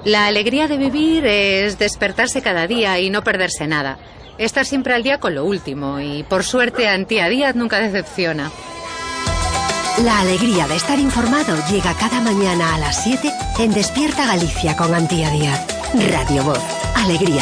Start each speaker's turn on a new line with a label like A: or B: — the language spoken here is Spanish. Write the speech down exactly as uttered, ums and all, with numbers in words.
A: La alegría de vivir es despertarse cada día y no perderse nada. Estar siempre al día con lo último y, por suerte, Antía Díaz nunca decepciona.
B: La alegría de estar informado llega cada mañana a las siete en Despierta Galicia con Antía Díaz. Radio Voz. Alegría.